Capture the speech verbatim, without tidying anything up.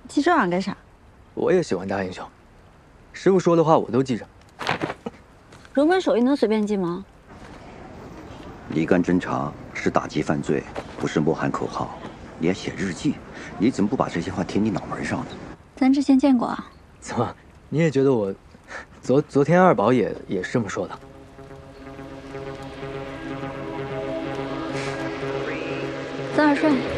记这玩意干啥？ 我也喜欢大英雄，师傅说的话我都记着。 荣本手艺能随便记吗？ 立竿侦查是打击犯罪，不是默喊口号。你还写日记，你怎么不把这些话贴你脑门上呢？ 咱之前见过啊。 怎么，你也觉得我？昨昨天二宝也也是这么说的。 早点睡。